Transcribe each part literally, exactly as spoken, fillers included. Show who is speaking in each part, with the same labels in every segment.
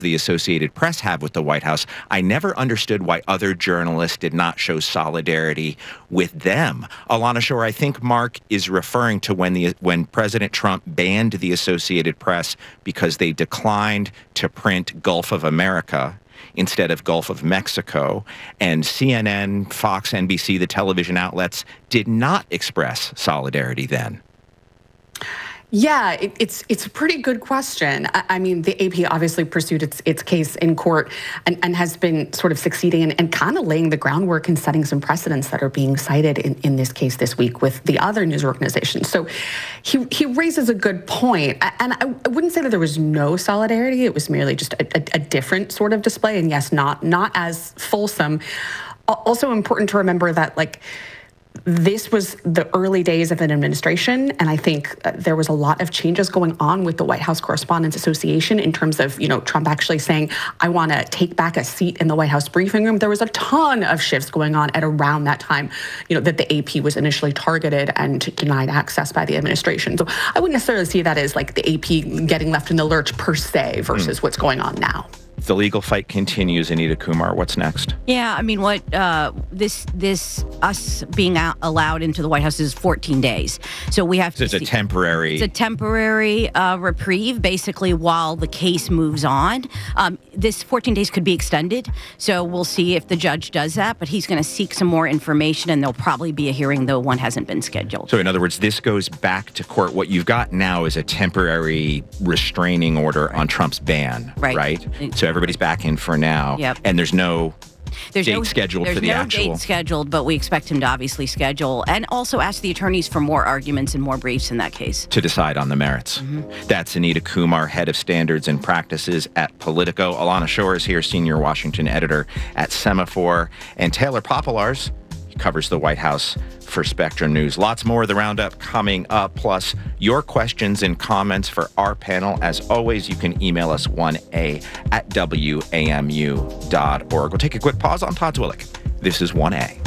Speaker 1: the Associated Press have with the White House, I never understood why other journalists did not show solidarity with them. Alana Shore, I think Mark is referring to when the when President Trump banned the Associated Press because they declined to print Gulf of America instead of Gulf of Mexico. And C N N, Fox, N B C, the television outlets, did not express solidarity then.
Speaker 2: Yeah, it, it's it's a pretty good question. I, I mean, the A P obviously pursued its its case in court and, and has been sort of succeeding and, and kind of laying the groundwork and setting some precedents that are being cited in, in this case this week with the other news organizations. So he he raises a good point. And I, I wouldn't say that there was no solidarity. It was merely just a, a, a different sort of display. And yes, not not as fulsome. Also important to remember that, like, this was the early days of an administration, and I think uh, there was a lot of changes going on with the White House Correspondents Association in terms of, you know, Trump actually saying, I want to take back a seat in the White House briefing room. There was a ton of shifts going on at around that time, you know, that the A P was initially targeted and denied access by the administration. So I wouldn't necessarily see that as like the A P getting left in the lurch per se versus mm. what's going on now.
Speaker 1: The legal fight continues. Anita Kumar, what's next?
Speaker 3: Yeah, I mean, what uh, this this us being out, allowed into the White House is fourteen days. So we have
Speaker 1: so
Speaker 3: to.
Speaker 1: It's
Speaker 3: see,
Speaker 1: a temporary.
Speaker 3: It's a temporary uh, reprieve, basically, while the case moves on. Um, this fourteen days could be extended, so we'll see if the judge does that. But he's going to seek some more information, and there'll probably be a hearing, though one hasn't been scheduled.
Speaker 1: So, in other words, this goes back to court. What you've got now is a temporary restraining order right. on Trump's ban,
Speaker 3: right?
Speaker 1: Right. So everybody's back in for now.
Speaker 3: Yep.
Speaker 1: And there's no
Speaker 3: there's
Speaker 1: date
Speaker 3: no,
Speaker 1: scheduled
Speaker 3: there's
Speaker 1: for the
Speaker 3: no
Speaker 1: actual.
Speaker 3: Date scheduled, but we expect him to obviously schedule and also ask the attorneys for more arguments and more briefs in that case.
Speaker 1: To decide on the merits. Mm-hmm. That's Anita Kumar, head of standards and practices at Politico. Alana Shore is here, senior Washington editor at Semaphore. And Taylor Popolars covers the White House for Spectrum News. Lots more of the roundup coming up, plus your questions and comments for our panel. As always, you can email us one A at W A M U dot org. We'll take a quick pause on Todd Zwillich. This is one A.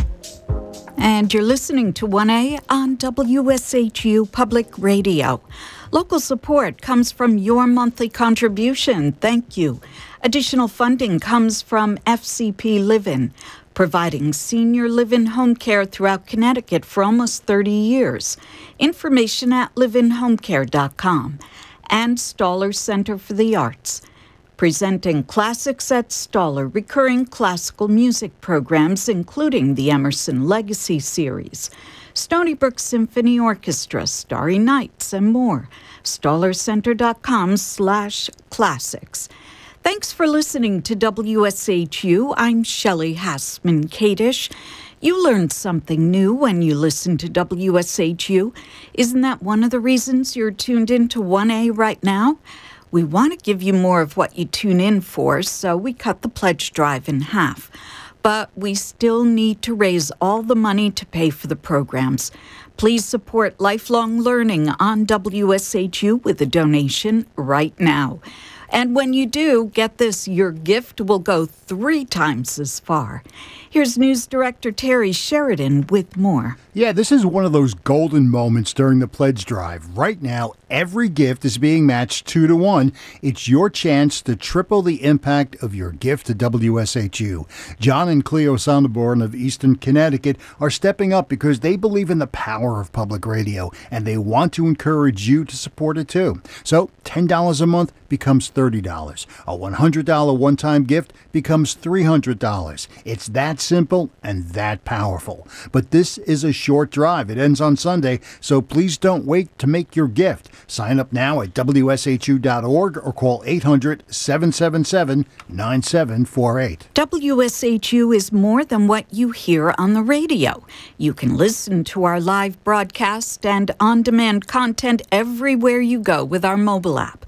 Speaker 4: And you're listening to one A on W S H U Public Radio. Local support comes from your monthly contribution. Thank you. Additional funding comes from F C P Live-In, providing senior live-in home care throughout Connecticut for almost thirty years. Information at live in home care dot com. And Stoller Center for the Arts, presenting Classics at Stoller, recurring classical music programs, including the Emerson Legacy Series, Stony Brook Symphony Orchestra, Starry Nights, and more. stoller center dot com slash classics. Thanks for listening to W S H U. I'm Shelley Hassman-Kadish. You learned something new when you listen to W S H U. Isn't that one of the reasons you're tuned in to one A right now? We want to give you more of what you tune in for, so we cut the pledge drive in half. But we still need to raise all the money to pay for the programs. Please support lifelong learning on W S H U with a donation right now. And when you do, get this, your gift will go three times as far. Here's News Director Terry Sheridan with more.
Speaker 5: Yeah, this is one of those golden moments during the pledge drive. Right now, every gift is being matched two to one. It's your chance to triple the impact of your gift to W S H U. John and Cleo Sonderborn of Eastern Connecticut are stepping up because they believe in the power of public radio, and they want to encourage you to support it too. So ten dollars a month becomes thirty dollars. A one hundred dollars one-time gift becomes three hundred dollars. It's that simple and that powerful. But this is a short drive. It ends on Sunday, so please don't wait to make your gift. Sign up now at W S H U dot org or call eight hundred, seven seven seven, nine seven four eight.
Speaker 4: W S H U is more than what you hear on the radio. You can listen to our live broadcast and on-demand content everywhere you go with our mobile app.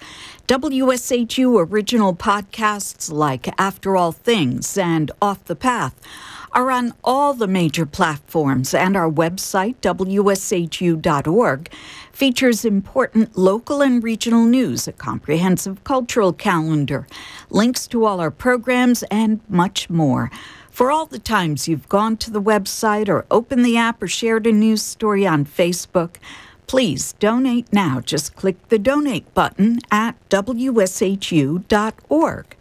Speaker 4: W S H U original podcasts like After All Things and Off the Path are on all the major platforms, and our website, W S H U dot org, features important local and regional news, a comprehensive cultural calendar, links to all our programs, and much more. For all the times you've gone to the website or opened the app or shared a news story on Facebook, please donate now. Just click the donate button at W S H U dot org.